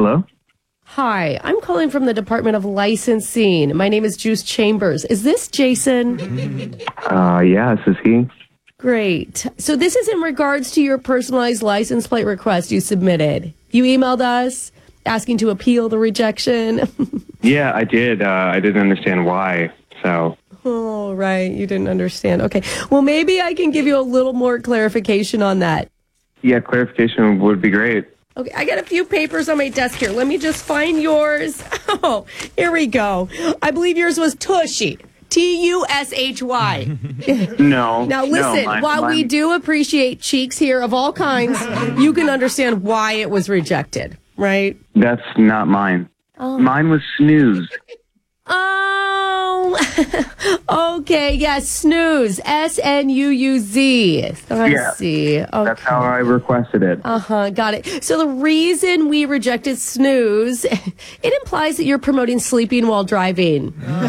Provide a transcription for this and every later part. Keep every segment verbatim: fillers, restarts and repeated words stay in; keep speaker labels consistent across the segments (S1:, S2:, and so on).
S1: Hello?
S2: Hi, I'm calling from the Department of Licensing. My name is Juice Chambers. Is this Jason?
S1: Uh, yeah, this is he.
S2: Great. So this is in regards to your personalized license plate request you submitted. You emailed us asking to appeal the rejection.
S1: Yeah, I did. Uh, I didn't understand why, so...
S2: Oh, right. You didn't understand. Okay. Well, maybe I can give you a little more clarification on that.
S1: Yeah, clarification would be great.
S2: Okay, I got a few papers on my desk here. Let me just find yours. Oh, here we go. I believe yours was Tushy. T U S H Y.
S1: No.
S2: Now listen,
S1: no, mine,
S2: while
S1: mine...
S2: we do appreciate cheeks here of all kinds, you can understand why it was rejected, right?
S1: That's not mine.
S2: Oh.
S1: Mine was Snooze.
S2: Oh, okay, yes, Snooze, S N U U Z. Let's
S1: Yeah,
S2: see. Okay.
S1: That's how I requested it.
S2: Uh-huh, got it. So the reason we rejected Snooze, it implies that you're promoting sleeping while driving.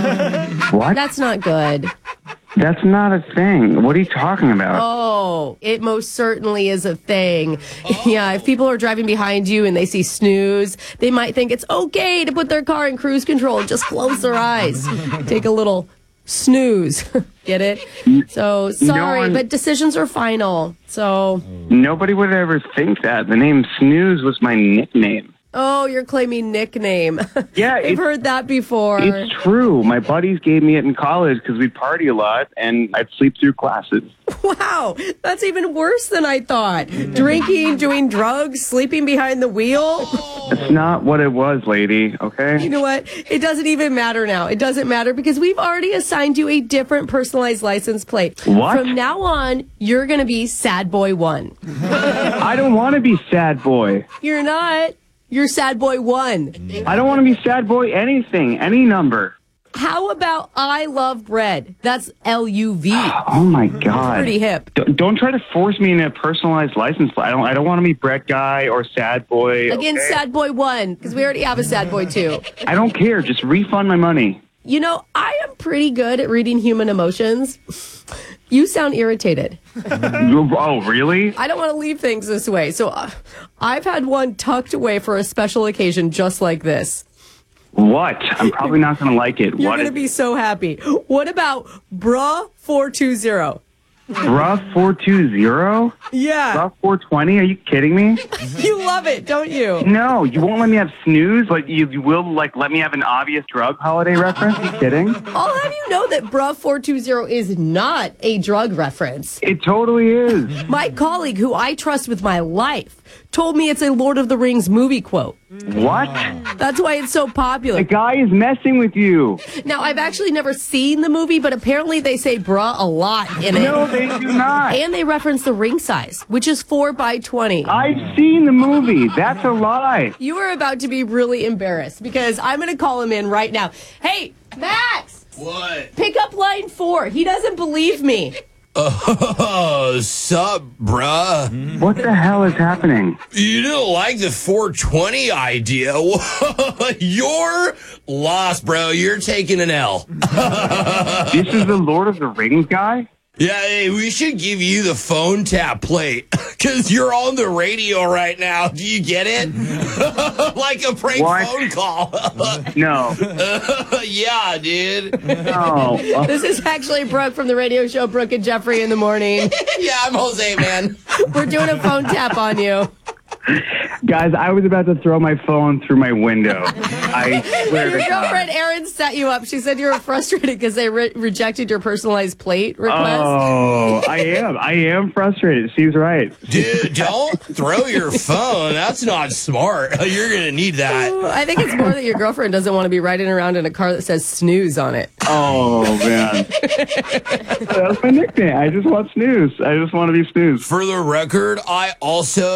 S1: What?
S2: That's not good.
S1: That's not a thing. What are you talking about?
S2: Oh, it most certainly is a thing. Oh. Yeah, if people are driving behind you and they see Snooze, they might think it's okay to put their car in cruise control and just close their eyes. Take a little snooze. Get it? So, sorry,
S1: no one,
S2: but decisions are final. So,
S1: nobody would ever think that. The name Snooze was my nickname.
S2: oh, you're claiming nickname.
S1: Yeah,
S2: I've heard that before.
S1: It's true. My buddies gave me it in college because we'd party a lot and I'd sleep through classes.
S2: Wow, that's even worse than I thought. Drinking, doing drugs, sleeping behind the wheel.
S1: That's not what it was, lady, okay?
S2: You know what? It doesn't even matter now. It doesn't matter because we've already assigned you a different personalized license plate.
S1: What?
S2: From now on, you're going to be Sad Boy one.
S1: I don't want to be Sad Boy.
S2: You're not. You're Sad Boy one.
S1: I don't want to be Sad Boy anything, any number.
S2: How about I Love Bread? That's L U V.
S1: Oh, my God.
S2: Pretty hip.
S1: D- don't try to force me into a personalized license plate. I don't, I don't want to be Bread Guy or Sad Boy.
S2: Again,
S1: okay?
S2: Sad Boy one, because we already have a Sad Boy two.
S1: I don't care. Just refund my money.
S2: You know, I am pretty good at reading human emotions. You sound irritated.
S1: Oh, really?
S2: I don't want to leave things this way. So uh, I've had one tucked away for a special occasion just like this.
S1: What? I'm probably not going to like it.
S2: You're
S1: What
S2: going to be so happy. What about Bruh four two zero?
S1: Bruh four two zero?
S2: Yeah.
S1: Bruh four twenty? Are you kidding me?
S2: You love it, don't you?
S1: No, you won't let me have Snooze? Like, you, you will, like, let me have an obvious drug holiday reference? Are you kidding?
S2: I'll have you know that Bruh four two zero is not a drug reference.
S1: It totally is.
S2: My colleague, who I trust with my life, told me it's a Lord of the Rings movie quote.
S1: What?
S2: That's why it's so popular.
S1: The guy is messing with you.
S2: Now, I've actually never seen the movie, but apparently they say bruh a lot in it.
S1: No, they do not.
S2: And they reference the ring size, which is four by twenty.
S1: I've seen the movie. That's a lie.
S2: You are about to be really embarrassed because I'm going to call him in right now. Hey, Max!
S3: What?
S2: Pick up line four. He doesn't believe me.
S3: Oh, sup, bruh?
S1: What the hell is happening?
S3: You don't like the four twenty idea? You're lost, bro. You're taking an L.
S1: This is the Lord of the Rings guy?
S3: Yeah, hey, we should give you the phone tap plate because you're on the radio right now. Do you get it? Like a prank
S1: What?
S3: phone call.
S1: No.
S3: Yeah, dude.
S1: No. Oh.
S2: This is actually Brooke from the radio show Brooke and Jeffrey in the Morning.
S3: Yeah, I'm Jose, man.
S2: We're doing a phone tap on you.
S1: Guys, I was about to throw my phone through my window. I swear
S2: Your
S1: to God.
S2: girlfriend Erin set you up. She said you were frustrated because they re- rejected your personalized plate request.
S1: Oh, I am. I am frustrated. She's right.
S3: Dude, don't throw your phone. That's not smart. You're going to need that.
S2: I think it's more that your girlfriend doesn't want to be riding around in a car that says snooze on it.
S1: Oh, man. That's my nickname. I just want Snooze. I just want to be Snooze.
S3: For the record, I also